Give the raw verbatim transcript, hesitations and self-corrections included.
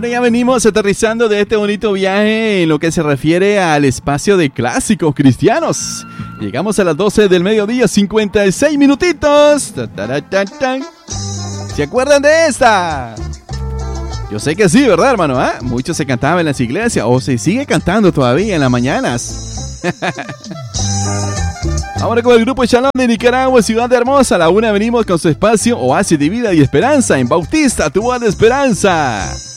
Bueno, ya venimos aterrizando de este bonito viaje en lo que se refiere al espacio de clásicos cristianos. Llegamos a las doce del mediodía, cincuenta y seis minutitos. ¿Se acuerdan de esta? Yo sé que sí, ¿verdad, hermano? ¿Ah? Mucho se cantaba en las iglesias o se sigue cantando todavía en las mañanas. Ahora con el grupo Shalom de Nicaragua, Ciudad Hermosa. A la una venimos con su espacio Oasis de Vida y Esperanza en Bautista, tu voz de esperanza.